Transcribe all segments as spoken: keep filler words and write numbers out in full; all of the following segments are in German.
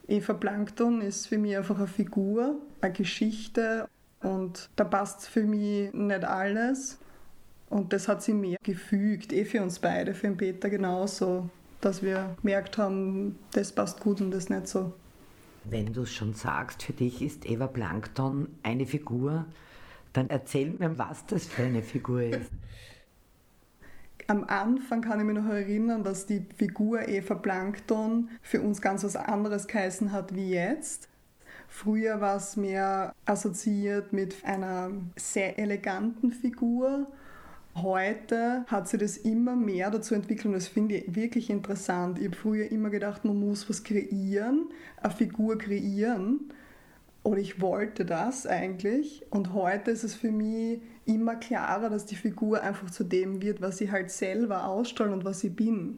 Eva Plankton ist für mich einfach eine Figur, eine Geschichte und da passt für mich nicht alles. Und das hat sie mehr gefügt, eh für uns beide, für den Peter genauso, dass wir gemerkt haben, das passt gut und das nicht so. Wenn du es schon sagst, für dich ist Eva Plankton eine Figur, dann erzähl mir, was das für eine Figur ist. Am Anfang kann ich mich noch erinnern, dass die Figur Eva Plankton für uns ganz was anderes geheißen hat wie jetzt. Früher war es mehr assoziiert mit einer sehr eleganten Figur. Heute hat sich das immer mehr dazu entwickelt und das finde ich wirklich interessant. Ich habe früher immer gedacht, man muss was kreieren, eine Figur kreieren. Oder ich wollte das eigentlich. Und heute ist es für mich immer klarer, dass die Figur einfach zu dem wird, was ich halt selber ausstrahlen und was ich bin.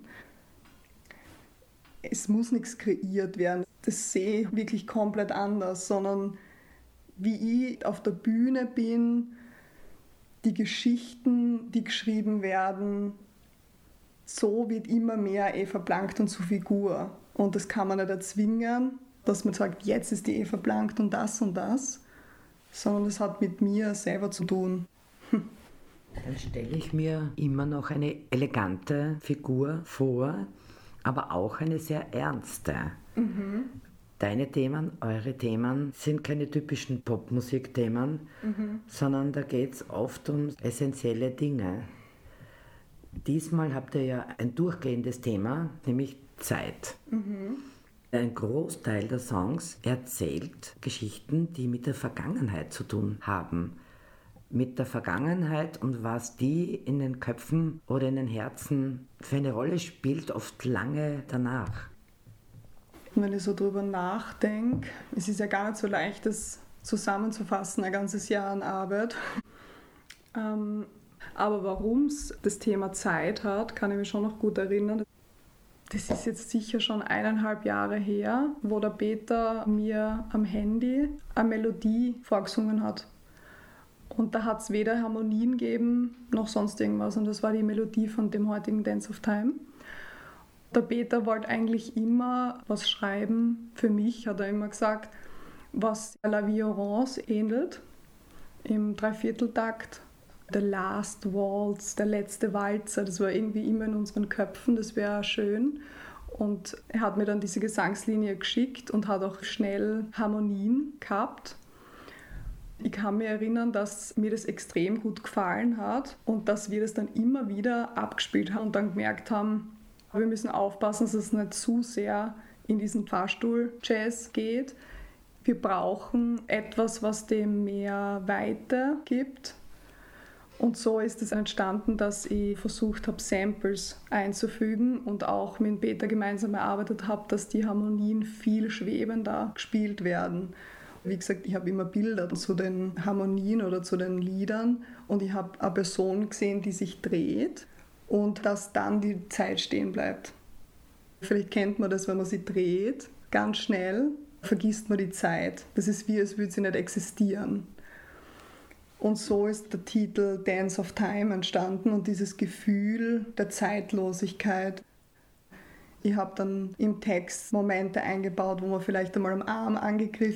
Es muss nichts kreiert werden. Das sehe ich wirklich komplett anders, sondern wie ich auf der Bühne bin, die Geschichten, die geschrieben werden, so wird immer mehr Eva Plankton zur Figur. Und das kann man nicht erzwingen, dass man sagt, jetzt ist die Eva Plankton das und das, sondern das hat mit mir selber zu tun. Dann stelle ich mir immer noch eine elegante Figur vor, aber auch eine sehr ernste. Mhm. Deine Themen, eure Themen sind keine typischen Popmusikthemen, mhm. sondern da geht es oft um essentielle Dinge. Diesmal habt ihr ja ein durchgehendes Thema, nämlich Zeit. Mhm. Ein Großteil der Songs erzählt Geschichten, die mit der Vergangenheit zu tun haben. Mit der Vergangenheit und was die in den Köpfen oder in den Herzen für eine Rolle spielt, oft lange danach. Wenn ich so drüber nachdenke, es ist ja gar nicht so leicht, das zusammenzufassen, ein ganzes Jahr an Arbeit. Ähm, aber warum es das Thema Zeit hat, kann ich mich schon noch gut erinnern. Das ist jetzt sicher schon eineinhalb Jahre her, wo der Peter mir am Handy eine Melodie vorgesungen hat. Und da hat es weder Harmonien gegeben, noch sonst irgendwas. Und das war die Melodie von dem heutigen Dance of Time. Der Peter wollte eigentlich immer was schreiben, für mich, hat er immer gesagt, was La Vie Orange ähnelt, im Dreivierteltakt. The Last Waltz, der letzte Walzer, das war irgendwie immer in unseren Köpfen, das wäre schön. Und er hat mir dann diese Gesangslinie geschickt und hat auch schnell Harmonien gehabt. Ich kann mich erinnern, dass mir das extrem gut gefallen hat und dass wir das dann immer wieder abgespielt haben und dann gemerkt haben, wir müssen aufpassen, dass es nicht zu sehr in diesen Fahrstuhl-Jazz geht. Wir brauchen etwas, was dem mehr Weite gibt. Und so ist es entstanden, dass ich versucht habe, Samples einzufügen und auch mit Peter gemeinsam erarbeitet habe, dass die Harmonien viel schwebender gespielt werden. Wie gesagt, ich habe immer Bilder zu den Harmonien oder zu den Liedern und ich habe eine Person gesehen, die sich dreht und dass dann die Zeit stehen bleibt. Vielleicht kennt man das, wenn man sie dreht, ganz schnell vergisst man die Zeit. Das ist wie, als würde sie nicht existieren. Und so ist der Titel Dance of Time entstanden und dieses Gefühl der Zeitlosigkeit. Ich habe dann im Text Momente eingebaut, wo man vielleicht einmal am Arm angegriffen